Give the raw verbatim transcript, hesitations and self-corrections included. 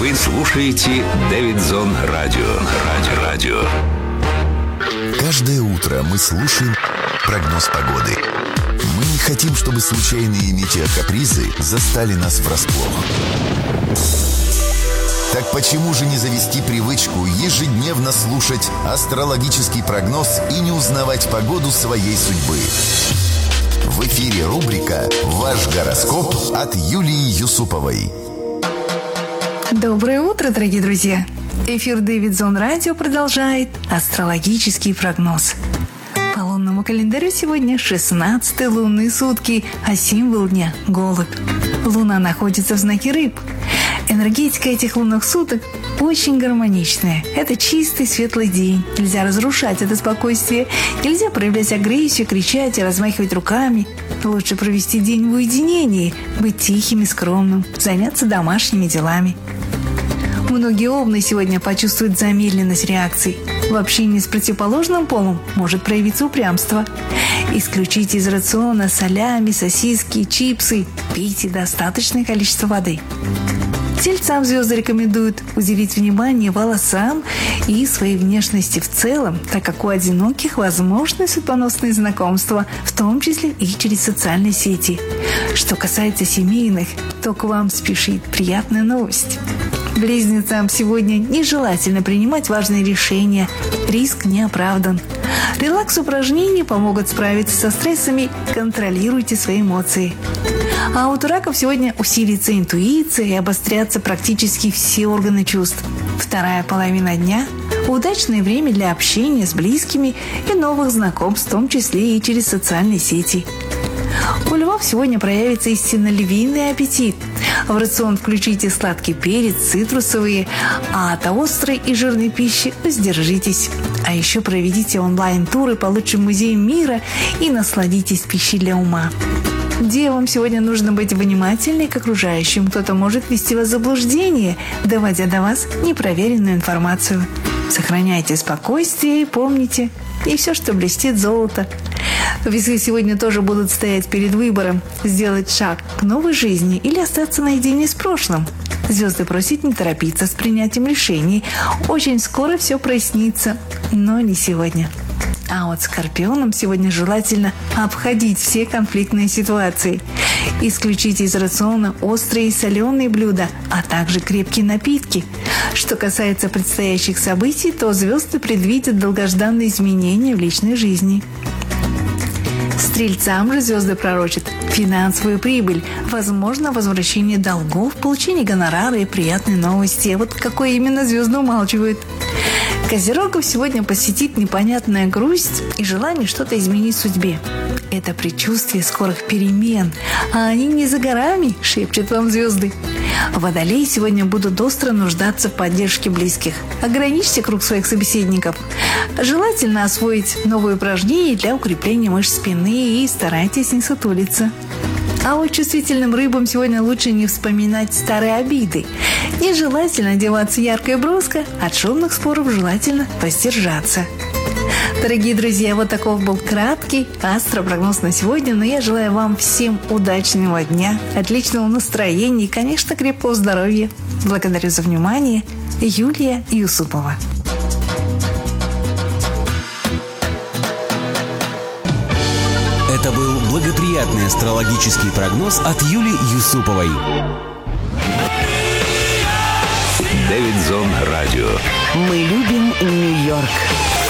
Вы слушаете Дэвид Зон Радио. Радио. Радио. Каждое утро мы слушаем прогноз погоды. Мы не хотим, чтобы случайные метеокапризы застали нас врасплох. Так почему же не завести привычку ежедневно слушать астрологический прогноз и не узнавать погоду своей судьбы? В эфире рубрика «Ваш гороскоп» от Юлии Юсуповой. Доброе утро, дорогие друзья! Эфир Дэвид Зон Радио продолжает астрологический прогноз. По лунному календарю сегодня шестнадцатые лунные сутки, а символ дня – голубь. Луна находится в знаке Рыб. Энергетика этих лунных суток очень гармоничная. Это чистый, светлый день. Нельзя разрушать это спокойствие. Нельзя проявлять агрессию, кричать и размахивать руками. Лучше провести день в уединении, быть тихим и скромным, заняться домашними делами. Многие овны сегодня почувствуют замедленность реакций. В общении с противоположным полом может проявиться упрямство. Исключите из рациона солями, сосиски, чипсы. Пейте достаточное количество воды. Тельцам звезды рекомендуют уделить внимание волосам и своей внешности в целом, так как у одиноких возможны судьбоносные знакомства, в том числе и через социальные сети. Что касается семейных, то к вам спешит приятная новость. Близнецам сегодня нежелательно принимать важные решения, риск не оправдан. Релакс-упражнения помогут справиться со стрессами, контролируйте свои эмоции. А у раков сегодня усилится интуиция и обострятся практически все органы чувств. Вторая половина дня – удачное время для общения с близкими и новых знакомств, в том числе и через социальные сети. У львов сегодня проявится истинно львиный аппетит. В рацион включите сладкий перец, цитрусовые, а от острой и жирной пищи воздержитесь. А еще проведите онлайн-туры по лучшим музеям мира и насладитесь пищей для ума. Девам сегодня нужно быть внимательной к окружающим. Кто-то может ввести вас в заблуждение, доводя до вас непроверенную информацию. Сохраняйте спокойствие и помните, не все, что блестит, золото. Весы сегодня тоже будут стоять перед выбором – сделать шаг к новой жизни или остаться наедине с прошлым. Звезды просят не торопиться с принятием решений. Очень скоро все прояснится, но не сегодня. А вот скорпионам сегодня желательно обходить все конфликтные ситуации. Исключите из рациона острые и соленые блюда, а также крепкие напитки. Что касается предстоящих событий, то звезды предвидят долгожданные изменения в личной жизни. Стрельцам же звезды пророчат финансовую прибыль, возможно, возвращение долгов, получение гонорара и приятные новости. А вот какой именно звезды умалчивают. Козерогов сегодня посетит непонятная грусть и желание что-то изменить в судьбе. Это предчувствие скорых перемен, а они не за горами, шепчут вам звезды. Водолеи сегодня будут остро нуждаться в поддержке близких. Ограничьте круг своих собеседников. Желательно освоить новые упражнения для укрепления мышц спины и старайтесь не сутулиться. А вот чувствительным рыбам сегодня лучше не вспоминать старые обиды. Нежелательно одеваться ярко и броско, от шумных споров желательно воздержаться. Дорогие друзья, вот таков был краткий астропрогноз на сегодня, но я желаю вам всем удачного дня, отличного настроения и, конечно, крепкого здоровья. Благодарю за внимание. Юлия Юсупова. Это был благоприятный астрологический прогноз от Юлии Юсуповой. Дэвид Зон Радио. Мы любим Нью-Йорк.